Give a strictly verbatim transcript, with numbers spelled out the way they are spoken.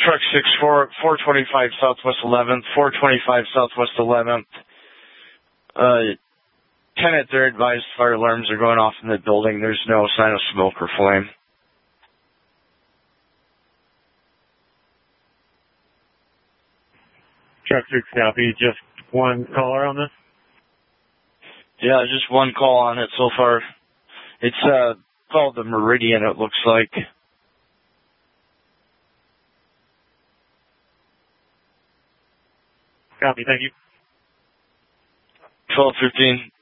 Truck six four, four twenty-five Southwest eleventh, four twenty-five Southwest eleventh. Uh, tenant, they're advised fire alarms are going off in the building. There's no sign of smoke or flame. Truck six copy. Just one caller on this? Yeah, just one call on it so far. It's uh called the Meridian, it looks like. Copy, thank you. twelve fifteen.